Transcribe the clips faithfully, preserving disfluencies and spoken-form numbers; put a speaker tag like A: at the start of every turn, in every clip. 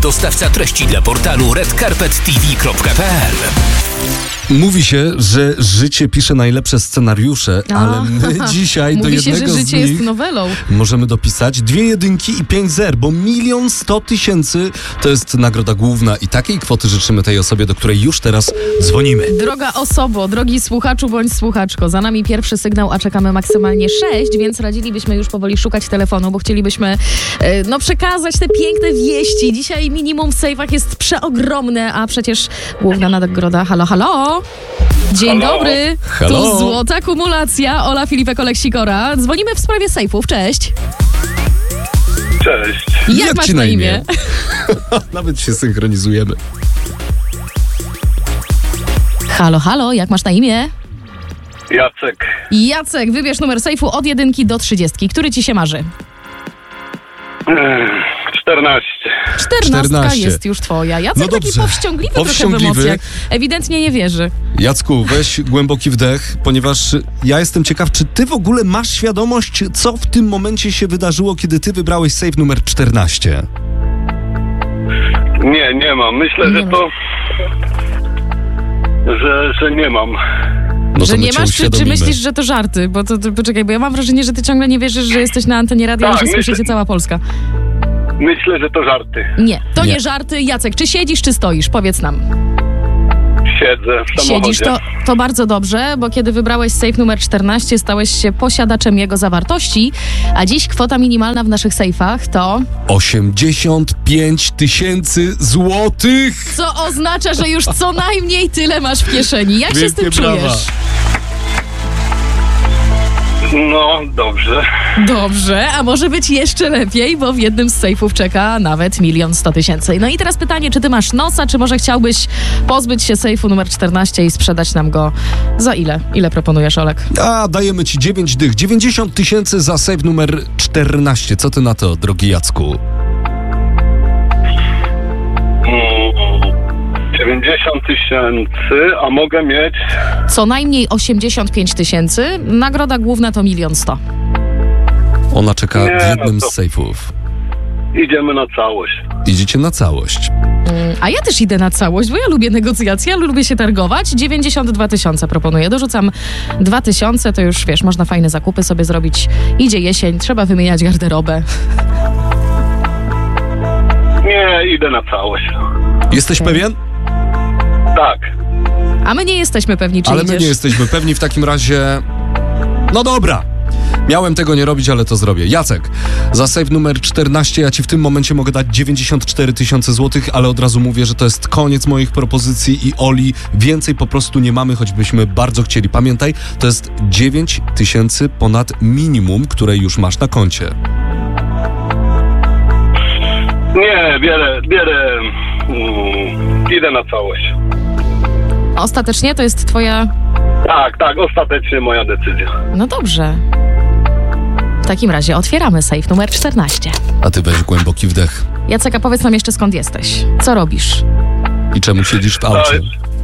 A: dostawca treści dla portalu red carpet t v kropka p l.
B: Mówi się, że życie pisze najlepsze scenariusze,
C: A,
B: ale my dzisiaj do
C: Mówi się,
B: jednego
C: że
B: z
C: życie
B: nich
C: jest nowelą.
B: możemy dopisać dwie jedynki i pięć zer, bo milion sto tysięcy to jest nagroda główna i takiej kwoty życzymy tej osobie, do której już teraz dzwonimy.
C: Droga osobo, drogi słuchaczu bądź słuchaczko, za nami pierwszy sygnał, a czekamy maksymalnie sześć, więc radzilibyśmy już powoli szukać telefonu, bo chcielibyśmy e, no, przekazać te piękne wieści. Dzisiaj minimum w sejfach jest przeogromne, a przecież główna nagroda. Halo, halo! Dzień
D: Halo.
C: dobry,
B: Halo.
C: tu Złota Kumulacja, Ola Filipek, Olek-Sikora. Dzwonimy w sprawie sejfów, cześć.
D: Cześć.
C: Jak,
B: Jak
C: masz
B: ci
C: na
B: na
C: imię?
B: imię? Nawet się synchronizujemy.
C: Halo, halo, jak masz na imię?
D: Jacek.
C: Jacek, wybierz numer sejfu od jedynki do trzydziestki. Który ci się marzy?
D: Ech, czternaście.
C: Czternastka
B: czternaście.
C: jest już twoja. Jacek
B: No
C: taki
B: dobrze.
C: powściągliwy, trochę w
B: Powściągliwy.
C: emocjach. Ewidentnie nie wierzy.
B: Jacku, weź głęboki wdech, ponieważ ja jestem ciekaw, czy ty w ogóle masz świadomość, co w tym momencie się wydarzyło, kiedy ty wybrałeś sejf numer czternaście?
D: Nie, nie mam. Myślę,
C: Nie
D: że
C: ma.
D: to... Że, że nie mam.
B: No to
C: że
B: my
C: nie
B: cię
C: masz, czy, czy
B: uświadomimy.
C: myślisz, że to żarty? Bo to, to poczekaj, bo ja mam wrażenie, że ty ciągle nie wierzysz, że jesteś na antenie radia
D: Tak,
C: i że słyszy
D: myślę-
C: cię cała Polska.
D: Myślę, że to żarty.
C: Nie, to nie.
B: Nie.
C: żarty. Jacek, czy siedzisz, czy stoisz? Powiedz nam.
D: Siedzę w samochodzie.
C: Siedzisz, to, to bardzo dobrze, bo kiedy wybrałeś sejf numer czternaście, stałeś się posiadaczem jego zawartości, a dziś kwota minimalna w naszych sejfach to...
B: osiemdziesiąt pięć tysięcy złotych!
C: Co oznacza, że już co najmniej tyle masz w kieszeni. Jak się z tym
B: Wielkie brawa.
C: czujesz?
D: No, dobrze.
C: Dobrze, a może być jeszcze lepiej, bo w jednym z sejfów czeka nawet milion sto tysięcy. No i teraz pytanie, czy ty masz nosa, czy może chciałbyś pozbyć się sejfu numer czternaście i sprzedać nam go za ile? Ile proponujesz, Olek?
B: A, dajemy ci dziewięć dych. dziewięćdziesiąt tysięcy za sejf numer czternaście. Co ty na to, drogi Jacku?
D: Mm, dziewięćdziesiąt tysięcy, a mogę mieć...
C: Co najmniej osiemdziesiąt pięć tysięcy, nagroda główna to milion sto.
B: Ona czeka
D: Nie,
B: w jednym
D: no to-
B: z sejfów.
D: Idziemy na całość.
B: Idziecie na całość.
C: A ja też idę na całość, bo ja lubię negocjacje, ale lubię się targować. dziewięćdziesiąt dwa tysiące proponuję. Dorzucam dwa tysiące, to już wiesz, można fajne zakupy sobie zrobić. Idzie jesień, trzeba wymieniać garderobę.
D: Nie, idę na całość.
B: Jesteś
C: Okej.
B: pewien?
D: Tak.
C: A my nie jesteśmy pewni, czy
B: Ale
C: idziesz.
B: my nie jesteśmy pewni. W takim razie... No dobra. Miałem tego nie robić, ale to zrobię. Jacek, za sejf numer czternaście ja ci w tym momencie mogę dać dziewięćdziesiąt cztery tysiące złotych, ale od razu mówię, że to jest koniec moich propozycji i Oli, więcej po prostu nie mamy, choćbyśmy bardzo chcieli. Pamiętaj, to jest dziewięć tysięcy ponad minimum, które już masz na koncie.
D: Nie, bierę, bierę... Mm, idę na całość.
C: Ostatecznie to jest twoja...
D: Tak, tak, ostatecznie moja decyzja.
C: No dobrze. W takim razie otwieramy sejf numer czternaście.
B: A ty weź głęboki wdech.
C: Jacek, a powiedz nam jeszcze, skąd jesteś. Co robisz?
B: I czemu siedzisz w aucie?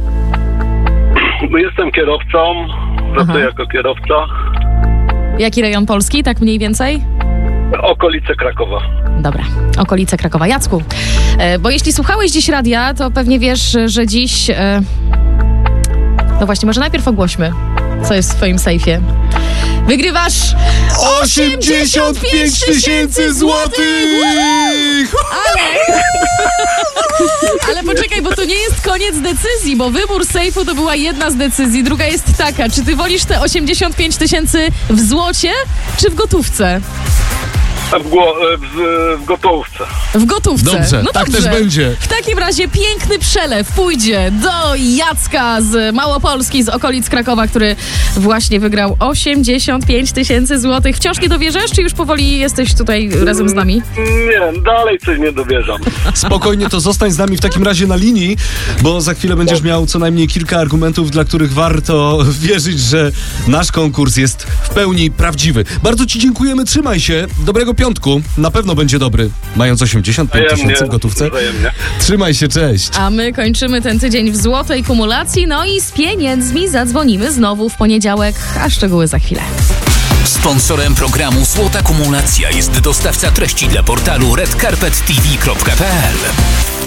D: Bo jestem kierowcą, pracuję jako kierowca.
C: Jaki rejon Polski, tak mniej więcej?
D: Okolice Krakowa.
C: Dobra, okolice Krakowa. Jacku, e, bo jeśli słuchałeś dziś radia, to pewnie wiesz, że dziś... E, no właśnie, może najpierw ogłośmy, co jest w twoim sejfie. Wygrywasz
B: osiemdziesiąt pięć tysięcy złotych!
C: Ale... Ale poczekaj, bo to nie jest koniec decyzji, bo wybór sejfu to była jedna z decyzji. Druga jest taka, czy ty wolisz te osiemdziesiąt pięć tysięcy w złocie, czy w gotówce?
D: W, gło- w, w gotówce.
C: W gotówce.
B: Dobrze,
C: no
B: tak
C: dobrze.
B: też będzie.
C: W takim razie piękny przelew pójdzie do Jacka z Małopolski, z okolic Krakowa, który właśnie wygrał osiemdziesiąt pięć tysięcy złotych. Wciąż nie dowierzasz, czy już powoli jesteś tutaj razem z nami?
D: Nie, dalej coś nie dowierzam.
B: Spokojnie, to zostań z nami w takim razie na linii, bo za chwilę będziesz miał co najmniej kilka argumentów, dla których warto wierzyć, że nasz konkurs jest w pełni prawdziwy. Bardzo ci dziękujemy, trzymaj się. Dobrego piątku, na pewno będzie dobry. Mając osiemdziesiąt pięć tysięcy w gotówce.
D: Wzajemnie.
B: Trzymaj się, cześć.
C: A my kończymy ten tydzień w złotej kumulacji, no i z pieniędzmi zadzwonimy znowu w poniedziałek, a szczegóły za chwilę.
A: Sponsorem programu Złota Kumulacja jest dostawca treści dla portalu red carpet t v kropka p l.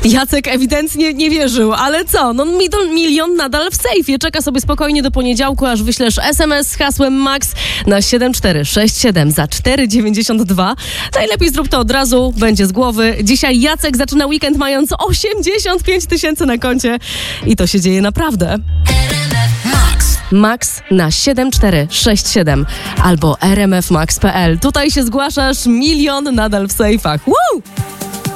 E: Jacek ewidentnie nie wierzył, ale co? No mil- milion nadal w sejfie. Czeka sobie spokojnie do poniedziałku, aż wyślesz es em es z hasłem MAX na siedem cztery sześć siedem za cztery dziewięćdziesiąt dwa. Najlepiej zrób to od razu, będzie z głowy. Dzisiaj Jacek zaczyna weekend mając osiemdziesiąt pięć tysięcy na koncie i to się dzieje naprawdę.
A: Max.
E: Max na siedem cztery sześć siedem albo r m f max kropka p l. Tutaj się zgłaszasz, milion nadal w sejfach. Woo!